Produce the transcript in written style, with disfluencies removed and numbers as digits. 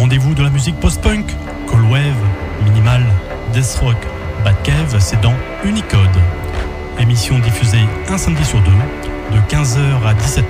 rendez-vous de la musique post-punk, cold wave, minimal, death rock, bad cave, c'est dans Unicode. Émission diffusée un samedi sur deux, de 15h à 17h